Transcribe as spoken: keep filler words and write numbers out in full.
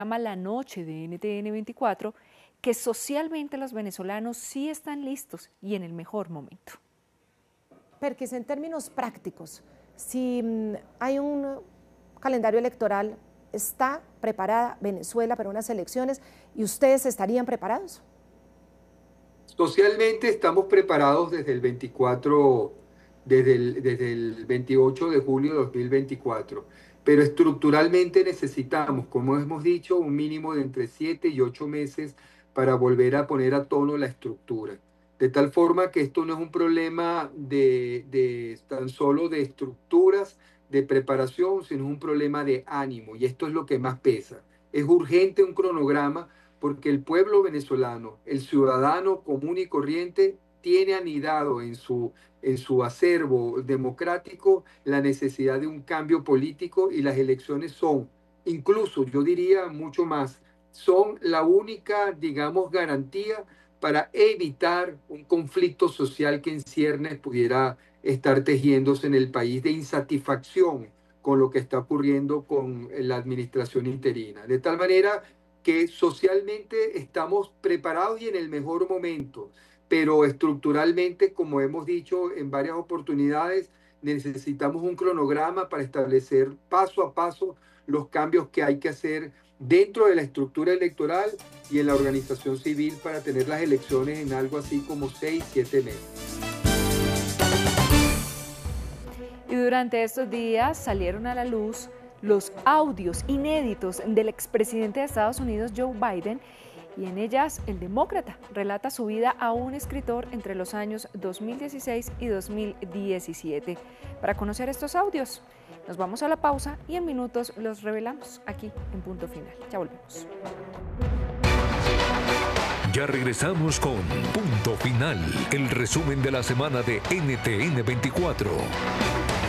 llama La Noche de N T N veinticuatro, que socialmente los venezolanos sí están listos y en el mejor momento. Perkis, en términos prácticos, si mm, hay un calendario electoral, ¿está preparada Venezuela para unas elecciones y ustedes estarían preparados? Socialmente estamos preparados desde el veinticuatro, desde el, desde el veintiocho de julio de dos mil veinticuatro, pero estructuralmente necesitamos, como hemos dicho, un mínimo de entre siete y ocho meses para volver a poner a tono la estructura. De tal forma que esto no es un problema de, de tan solo de estructuras, de preparación, sino un problema de ánimo, y esto es lo que más pesa. Es urgente un cronograma porque el pueblo venezolano, el ciudadano común y corriente, tiene anidado en su, en su acervo democrático la necesidad de un cambio político, y las elecciones son, incluso yo diría mucho más, son la única, digamos, garantía para evitar un conflicto social que en ciernes pudiera estar tejiéndose en el país de insatisfacción con lo que está ocurriendo con la administración interina. De tal manera que socialmente estamos preparados y en el mejor momento, pero estructuralmente, como hemos dicho en varias oportunidades, necesitamos un cronograma para establecer paso a paso los cambios que hay que hacer dentro de la estructura electoral y en la organización civil para tener las elecciones en algo así como seis, siete meses. Y durante estos días salieron a la luz los audios inéditos del expresidente de Estados Unidos, Joe Biden, y en ellas el demócrata relata su vida a un escritor entre los años dos mil dieciséis y dos mil diecisiete. Para conocer estos audios, nos vamos a la pausa y en minutos los revelamos aquí en Punto Final. Ya volvemos. Ya regresamos con Punto Final, el resumen de la semana de N T N veinticuatro.